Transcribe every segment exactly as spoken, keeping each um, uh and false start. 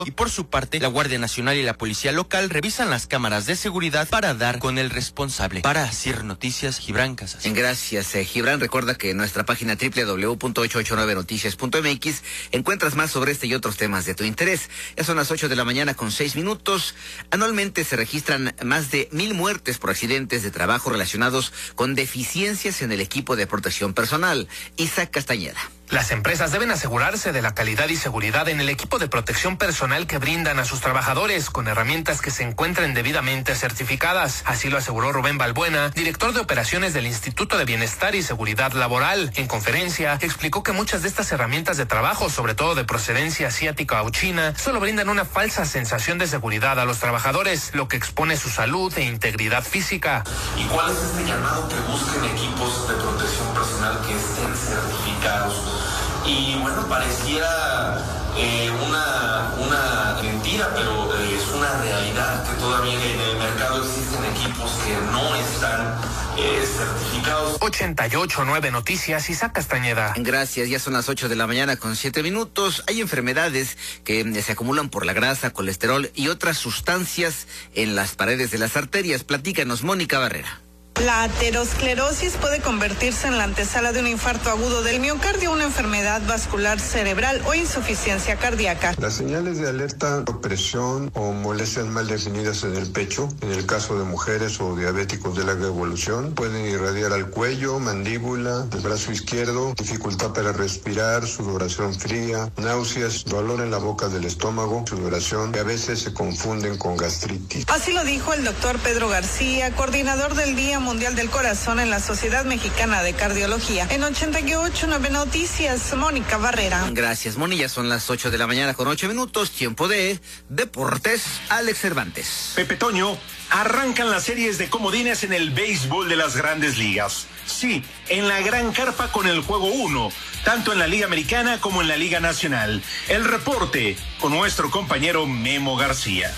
Y por su parte, la Guardia Nacional y la Policía Local revisan las cámaras de seguridad para dar con el responsable. Para Asir Noticias, Gibran Casas. Gracias, eh, Gibran. Recuerda que en nuestra página doble u doble u doble u punto ocho ocho nueve noticias punto m x encuentras más sobre este y otros temas de tu interés. Ya son las ocho de la mañana con seis minutos. Anualmente se registran más de mil muertes por accidentes de trabajo relacionados con deficiencias en el equipo de protección personal. Isaac Castañeda. Las empresas deben asegurarse de la calidad y seguridad en el equipo de protección personal que brindan a sus trabajadores con herramientas que se encuentren debidamente certificadas. Así lo aseguró Rubén Balbuena, director de operaciones del Instituto de Bienestar y Seguridad Laboral. En conferencia, explicó que muchas de estas herramientas de trabajo, sobre todo de procedencia asiática o china, solo brindan una falsa sensación de seguridad a los trabajadores, lo que expone su salud e integridad física. ¿Y cuál es este llamado? Que busquen equipos de protección personal que estén certificados. Y bueno, pareciera eh, una, una mentira, pero eh, es una realidad que todavía en el mercado existen equipos que no están eh, certificados. ochenta y ocho nueve Noticias, Isaac Castañeda. Gracias, ya son las ocho de la mañana con siete minutos. Hay enfermedades que se acumulan por la grasa, colesterol y otras sustancias en las paredes de las arterias. Platícanos, Mónica Barrera. La aterosclerosis puede convertirse en la antesala de un infarto agudo del miocardio, una enfermedad vascular cerebral o insuficiencia cardíaca. Las señales de alerta, opresión o molestias mal definidas en el pecho, en el caso de mujeres o diabéticos de larga evolución, pueden irradiar al cuello, mandíbula, el brazo izquierdo, dificultad para respirar, sudoración fría, náuseas, dolor en la boca del estómago, sudoración, que a veces se confunden con gastritis. Así lo dijo el doctor Pedro García, coordinador del Día Mundial del Corazón en la Sociedad Mexicana de Cardiología. En ochenta y ocho nueve Noticias, Mónica Barrera. Gracias, Moni. Ya son las ocho de la mañana con ocho minutos. Tiempo de Deportes. Alex Cervantes. Pepe Toño, arrancan las series de comodines en el béisbol de las Grandes Ligas. Sí, en la Gran Carpa con el Juego uno, tanto en la Liga Americana como en la Liga Nacional. El reporte con nuestro compañero Memo García.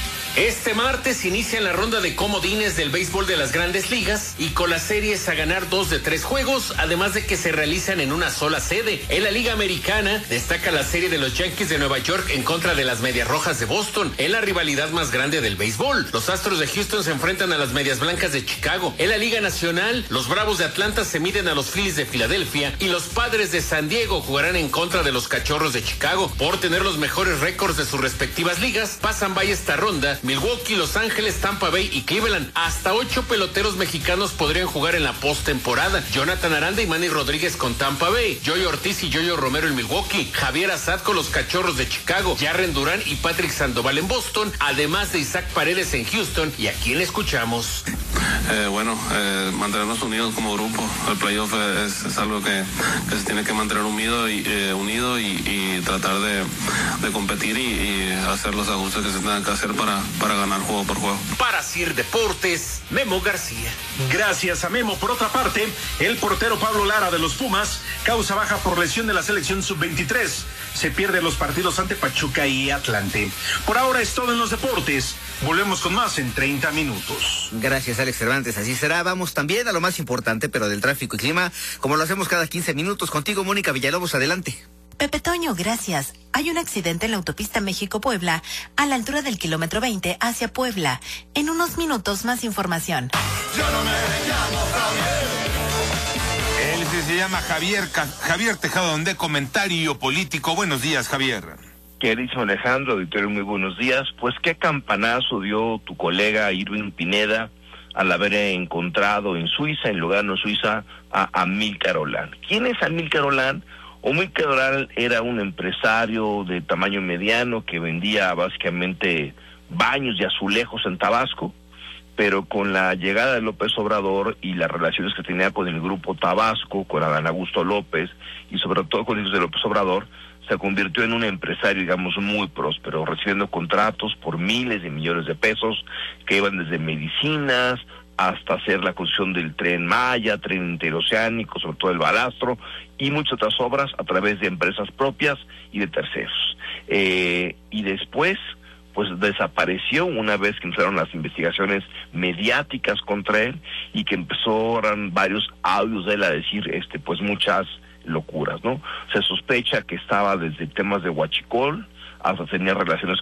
Este martes inician la ronda de comodines del béisbol de las Grandes Ligas y con las series a ganar dos de tres juegos, además de que se realizan en una sola sede. En la Liga Americana destaca la serie de los Yankees de Nueva York en contra de las Medias Rojas de Boston, en la rivalidad más grande del béisbol. Los Astros de Houston se enfrentan a las Medias Blancas de Chicago. En la Liga Nacional, los Bravos de Atlanta se miden a los Phillies de Filadelfia y los Padres de San Diego jugarán en contra de los Cachorros de Chicago. Por tener los mejores récords de sus respectivas ligas, pasan vaya esta ronda Milwaukee, Los Ángeles, Tampa Bay y Cleveland. Hasta ocho peloteros mexicanos podrían jugar en la postemporada. Jonathan Aranda y Manny Rodríguez con Tampa Bay, Joey Ortiz y Yoyo Romero en Milwaukee, Javier Assad con los Cachorros de Chicago, Jarren Durán y Patrick Sandoval en Boston, además de Isaac Paredes en Houston. ¿Y a quién escuchamos? Eh, bueno, eh, mantenernos unidos como grupo. El playoff es, es algo que, que se tiene que mantener unido y, eh, unido y, y tratar de, de competir y, y hacer los ajustes que se tengan que hacer para, para ganar juego por juego. Para Sir Deportes, Memo García. Gracias a Memo. Por otra parte, el portero Pablo Lara de los Pumas causa baja por lesión de la selección sub veintitrés. Se pierde los partidos ante Pachuca y Atlante. Por ahora es todo en los deportes. Volvemos con más en treinta minutos. Gracias, Alex Cervantes. Así será. Vamos también a lo más importante, pero del tráfico y clima, como lo hacemos cada quince minutos. Contigo, Mónica Villalobos, adelante. Pepe Toño, gracias. Hay un accidente en la autopista México-Puebla, a la altura del kilómetro veinte hacia Puebla. En unos minutos, más información. Yo no me llamo Javier. Él sí se llama Javier, Javier Tejado, de Comentario Político. Buenos días, Javier. Queridísimo Alejandro, auditorio, muy buenos días. Pues qué campanazo dio tu colega Irving Pineda al haber encontrado en Suiza, en Lugano, Suiza, a Amílcar Olán. ¿Quién es Amílcar Olán? Amílcar Olán era un empresario de tamaño mediano que vendía básicamente baños y azulejos en Tabasco, pero con la llegada de López Obrador y las relaciones que tenía con el grupo Tabasco, con Adán Augusto López y sobre todo con hijos de López Obrador, se convirtió en un empresario, digamos, muy próspero, recibiendo contratos por miles de millones de pesos que iban desde medicinas hasta hacer la construcción del Tren Maya, tren interoceánico, sobre todo el balastro, y muchas otras obras a través de empresas propias y de terceros. Eh, y después, pues desapareció una vez que empezaron las investigaciones mediáticas contra él y que empezaron varios audios de él a decir, este, pues muchas locuras, ¿no? Se sospecha que estaba desde temas de huachicol hasta tenía relaciones